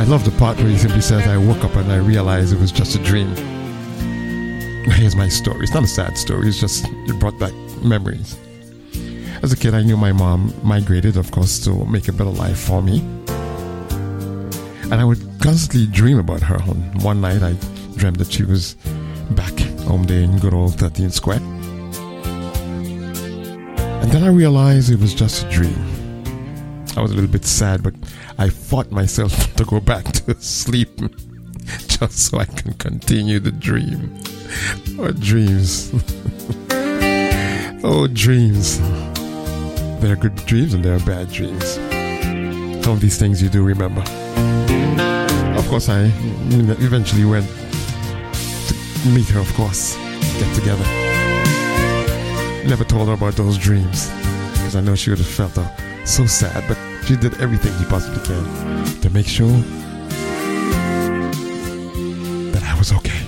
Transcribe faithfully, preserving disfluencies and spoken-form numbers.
I love the part where he simply says, I woke up and I realized it was just a dream. Here's my story. It's not a sad story. It's just, it brought back memories. As a kid, I knew my mom migrated, of course, to make a better life for me. And I would constantly dream about her. One night, I dreamt that she was back home there in good old thirteenth Square. And then I realized it was just a dream. I was a little bit sad, but I fought myself to go back to sleep just so I can continue the dream. Oh, dreams. Oh, dreams. There are good dreams and there are bad dreams. Some of these things you do remember. Of course, I eventually went to meet her, of course, get together. Never told her about those dreams because I know she would have felt uh, so sad, but she did everything she possibly can to make sure that I was okay.